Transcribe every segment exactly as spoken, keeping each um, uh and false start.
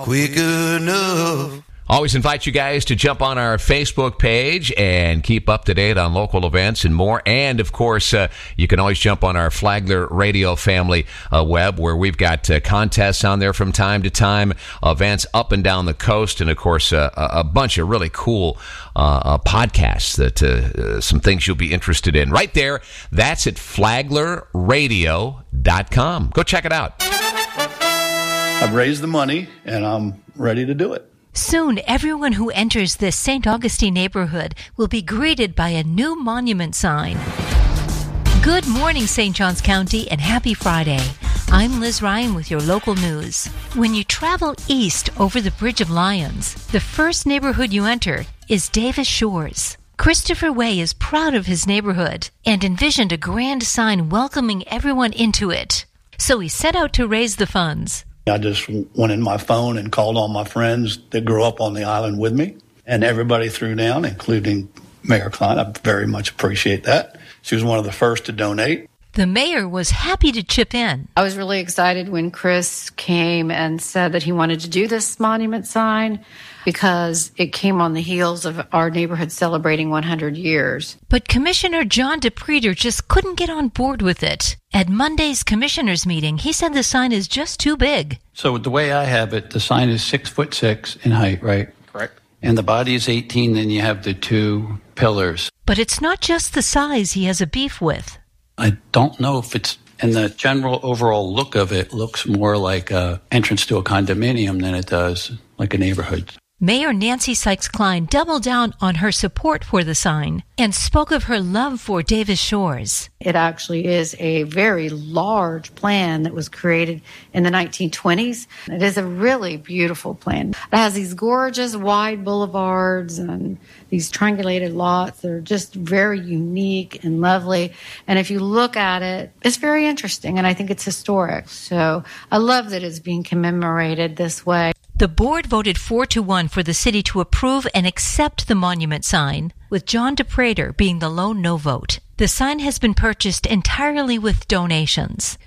quick enough. Always invite you guys to jump on our Facebook page and keep up to date on local events and more. And, of course, uh, you can always jump on our Flagler Radio family uh, web, where we've got uh, contests on there from time to time, events up and down the coast, and, of course, uh, a bunch of really cool uh, uh, podcasts, that uh, uh, some things you'll be interested in. Right there, that's at flagler radio dot com. Go check it out. I've raised the money, and I'm ready to do it. Soon, everyone who enters this Saint Augustine neighborhood will be greeted by a new monument sign. Good morning, Saint Johns County, and happy Friday. I'm Liz Ryan with your local news. When you travel east over the Bridge of Lions, the first neighborhood you enter is Davis Shores. Christopher Way is proud of his neighborhood and envisioned a grand sign welcoming everyone into it. So he set out to raise the funds. I just went in my phone and called all my friends that grew up on the island with me, and everybody threw down, including Mayor Klein. I very much appreciate that. She was one of the first to donate. The mayor was happy to chip in. I was really excited when Chris came and said that he wanted to do this monument sign because it came on the heels of our neighborhood celebrating one hundred years. But Commissioner John DePreter just couldn't get on board with it. At Monday's commissioners meeting, he said the sign is just too big. So the way I have it, the sign is six foot six in height, right? Correct. And the body is eighteen, then you have the two pillars. But it's not just the size he has a beef with. I don't know if it's, and the general overall look of it looks more like a entrance to a condominium than it does like a neighborhood. Mayor Nancy Sykes-Klein doubled down on her support for the sign and spoke of her love for Davis Shores. It actually is a very large plan that was created in the nineteen twenties. It is a really beautiful plan. It has these gorgeous wide boulevards and these triangulated lots that are just very unique and lovely. And if you look at it, it's very interesting, and I think it's historic. So I love that it's being commemorated this way. The board voted four to one for the city to approve and accept the monument sign, with John DePreter being the lone no vote. The sign has been purchased entirely with donations.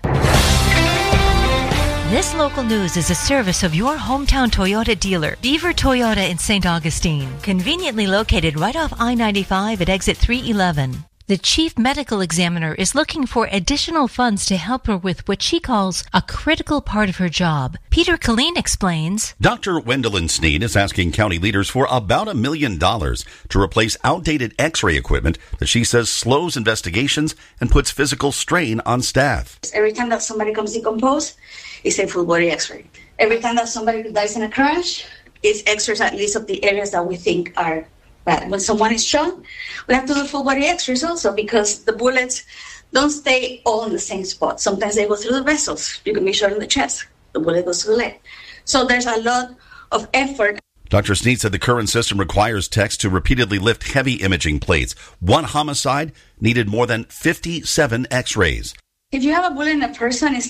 This local news is a service of your hometown Toyota dealer, Beaver Toyota in Saint Augustine, conveniently located right off I ninety-five at exit three eleven. The chief medical examiner is looking for additional funds to help her with what she calls a critical part of her job. Peter Killeen explains. Doctor Wendelin Sneed is asking county leaders for about a million dollars to replace outdated x-ray equipment that she says slows investigations and puts physical strain on staff. Every time that somebody comes decomposed, it's a full body x-ray. Every time that somebody dies in a crash, it's x-rays at least of the areas that we think are bad. When someone is shot, we have to do full body x-rays also because the bullets don't stay all in the same spot. Sometimes they go through the vessels. You can be shot in the chest. The bullet goes through the leg. So there's a lot of effort. Doctor Sneed said the current system requires techs to repeatedly lift heavy imaging plates. One homicide needed more than fifty-seven x-rays. If you have a bullet in a person, it's